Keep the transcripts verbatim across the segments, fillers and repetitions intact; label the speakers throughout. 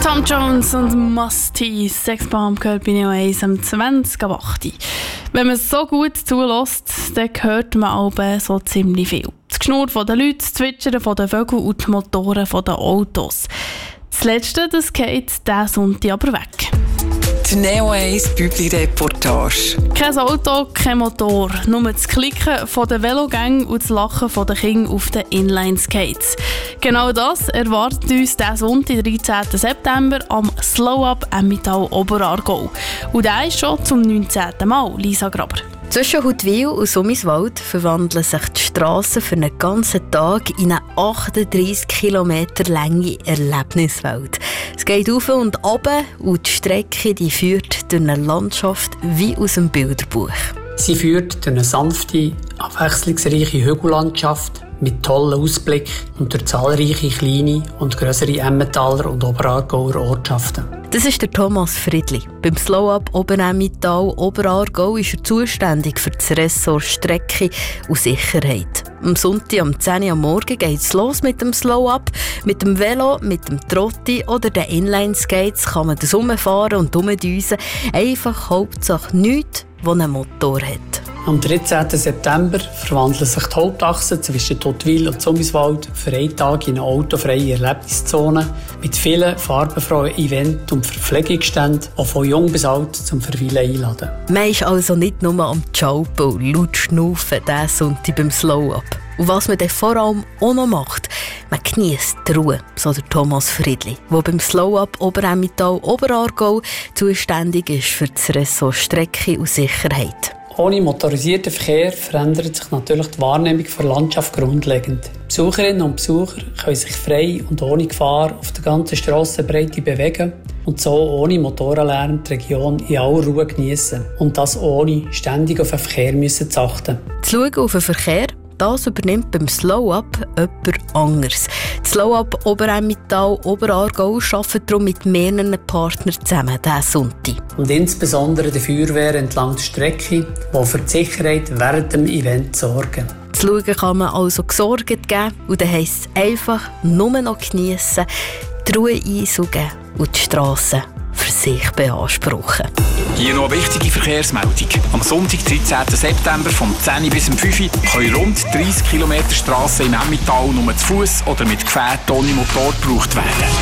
Speaker 1: Tom Jones und Musty, Sexbomb gehört bei Neo eins am zwanzig ab acht. Wenn man so gut zulässt, dann hört man aber so ziemlich viel. Das Geschnurr der Leute, das Zwitschern der Vögel und die Motoren der Autos. Das Letzte, das geht diesen Sonntag aber weg.
Speaker 2: Die Neo eins Bübli-Reportage.
Speaker 1: Kein Auto, kein Motor. Nur das Klicken von den Velogängen und das Lachen der Kinder auf den Inline-Skates. Genau das erwartet uns diesen Sonntag, dreizehnten September, am Slow-Up Emmental Oberaargau. Und der ist schon zum neunzehnten Mal, Lisa Graber.
Speaker 3: Zwischen Huttwil und Summiswald verwandeln sich die Strassen für einen ganzen Tag in eine achtunddreissig Kilometer lange Erlebniswelt. Es geht auf und runter und die Strecke die führt durch eine Landschaft wie aus einem Bilderbuch.
Speaker 4: Sie führt durch eine sanfte, abwechslungsreiche Hügellandschaft mit tollen Ausblick und durch zahlreiche kleine und grössere Emmentaler und Oberaargauer Ortschaften.
Speaker 3: Das ist der Thomas Friedli. Beim Slow-Up Obenemmental Oberaargau ist er zuständig für das Ressort Strecke und Sicherheit. Am Sonntag um zehn Uhr am Morgen geht es los mit dem Slow-Up. Mit dem Velo, mit dem Trotti oder den Inline-Skates kann man das rumfahren und rumdüsen. Einfach Hauptsache nichts, das einen Motor hat.
Speaker 4: Am dreizehnten September verwandelt sich die Hauptachse zwischen Huttwil und Summiswald für einen Tag in eine autofreie Erlebniszone mit vielen farbenfrohen Events und Verpflegungsständen, die von jung bis alt zum Verweilen einladen.
Speaker 3: Man ist also nicht nur am Jaupen und laut schnaufen diesen Sonntag beim Slow-Up. Und was man dann vor allem auch noch macht, man geniesst die Ruhe, so der Thomas Friedli, der beim Slow-Up Obenemmental Oberaargau zuständig ist für das Ressort Strecke und Sicherheit.
Speaker 4: Ohne motorisierten Verkehr verändert sich natürlich die Wahrnehmung der Landschaft grundlegend. Besucherinnen und Besucher können sich frei und ohne Gefahr auf der ganzen Strassenbreite bewegen und so ohne Motorenlärm die Region in aller Ruhe geniessen. Und das ohne ständig auf den Verkehr müssen zu achten.
Speaker 3: Zu schauen auf den Verkehr, das übernimmt beim Slow-Up jemand anderes. Das Slow-Up Obenemmental Oberaargau arbeitet darum mit mehreren Partnern zusammen diesen Sonntag.
Speaker 4: Und insbesondere die Feuerwehr entlang der Strecke, die für die Sicherheit während dem Event sorgen.
Speaker 3: Zu schauen kann man also gesorgt geben und dann heisst es einfach nur noch geniessen, die Ruhe einsaugen und die Strassen für sich beanspruchen.
Speaker 5: Hier noch eine wichtige Verkehrsmeldung. Am Sonntag, dreizehnten September, vom zehn Uhr bis um fünf Uhr können rund dreissig Kilometer Strassen im Emmental nur zu Fuss oder mit Gefährt ohne Motor gebraucht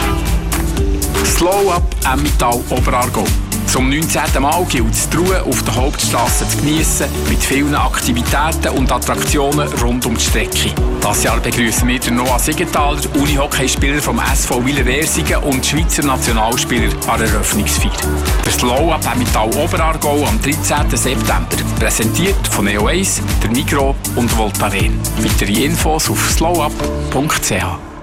Speaker 5: werden. Slow-Up Emmental Oberaargau. Zum neunzehnten Mal gilt es, die Ruhe auf der Hauptstrasse zu geniessen, mit vielen Aktivitäten und Attraktionen rund um die Strecke. Dieses Jahr begrüßen wir den Noah Siegenthaler, Unihockeyspieler vom S V Willer-Ersingen und Schweizer Nationalspieler an der Eröffnungsfeier. Der Slow-Up Emmental Oberaargau am dreizehnten September. Präsentiert von Neo eins, der Migros und Voltaren. Weitere Infos auf slowup punkt c h.